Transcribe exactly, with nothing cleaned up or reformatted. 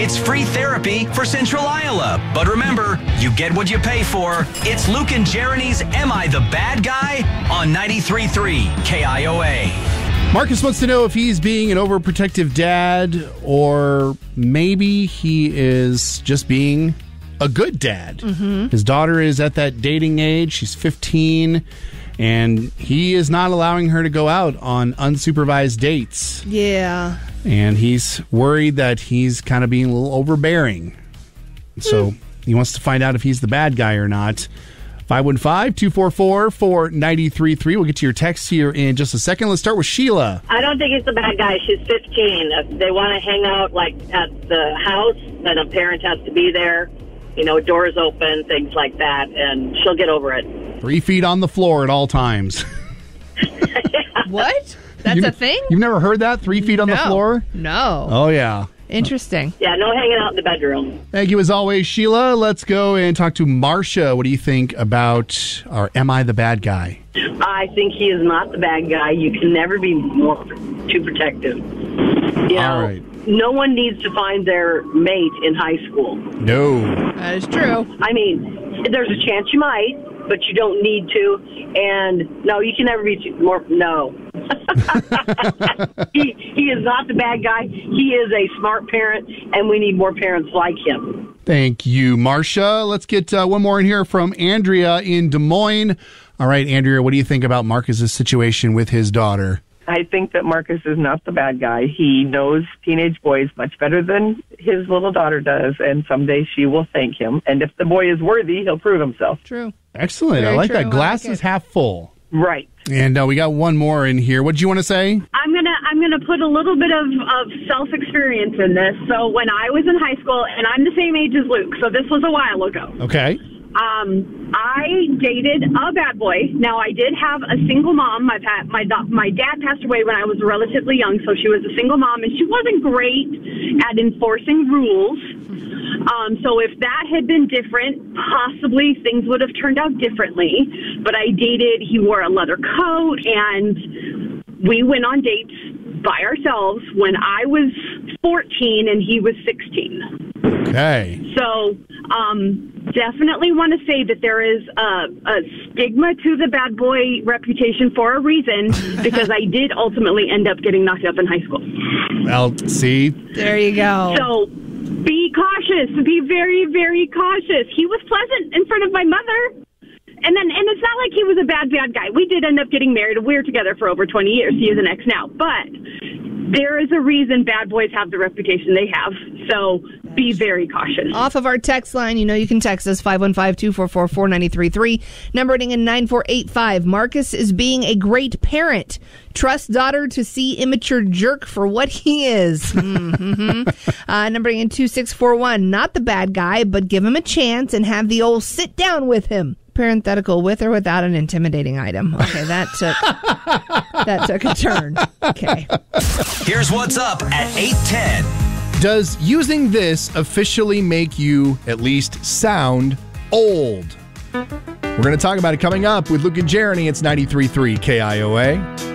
It's free therapy for Central Iowa. But remember, you get what you pay for. It's Luke and Jeremy's Am I the Bad Guy? On ninety-three point three K I O A. Marcus wants to know if he's being an overprotective dad or maybe he is just being a good dad. Mm-hmm. His daughter is at that dating age. She's fifteen, and he is not allowing her to go out on unsupervised dates. Yeah. And he's worried that he's kind of being a little overbearing. So mm. he wants to find out if he's the bad guy or not. five one five, two four four, four nine three three. We'll get to your text here in just a second. Let's start with Sheila. I don't think he's the bad guy. She's fifteen. If they want to hang out like at the house, then a parent has to be there. You know, doors open, things like that, and she'll get over it. Three feet on the floor at all times. What? That's you, a thing? You've never heard that? Three feet on no. the floor? No. Oh, yeah. Interesting. Yeah, no hanging out in the bedroom. Thank you as always, Sheila. Let's go and talk to Marcia. What do you think about our Am I the Bad Guy? I think he is not the bad guy. You can never be more too protective. You know, all right. No one needs to find their mate in high school. No. That is true. I mean, there's a chance you might, but you don't need to. And no, you can never be too, more. No. he he is not the bad guy. He is a smart parent, and we need more parents like him. Thank you, Marcia. Let's get uh, one more in here from Andrea in Des Moines. All right, Andrea, what do you think about Marcus's situation with his daughter? I think that Marcus is not the bad guy. He knows teenage boys much better than his little daughter does, and someday she will thank him. And if the boy is worthy, he'll prove himself. True. Excellent. Very I like true. that. Glass I like is half full. Right. And uh, we got one more in here. What did you want to say? I'm gonna I'm gonna put a little bit of, of self experience in this. So when I was in high school, and I'm the same age as Luke, so this was a while ago. Okay. Um, I dated a bad boy. Now I did have a single mom. My pa- my my dad passed away when I was relatively young, so she was a single mom, and she wasn't great at enforcing rules. Um, so if that had been different, possibly things would have turned out differently. But I dated. He wore a leather coat, and we went on dates by ourselves when I was fourteen and he was sixteen. Okay. So, um, definitely want to say that there is a, a stigma to the bad boy reputation for a reason, because I did ultimately end up getting knocked up in high school. Well, see? There you go. So, be cautious. Be very, very cautious. He was pleasant in front of my mother. And then, and it's not like he was a bad, bad guy. We did end up getting married. We were together for over twenty years. He is an ex now. But there is a reason bad boys have the reputation they have. So be very cautious. Off of our text line, you know you can text us five one five, two four four, four nine three three, number ending in nine four eight five. Marcus is being a great parent. Trust daughter to see immature jerk for what he is. Mm-hmm. uh, number in two six four one. Not the bad guy, but give him a chance and have the old sit down with him. Parenthetical, with or without an intimidating item. Okay, that took that took a turn. Okay. Here's what's up at eight ten. Does using this officially make you at least sound old? We're going to talk about it coming up with Luke and Jeremy. It's ninety-three point three K I O A.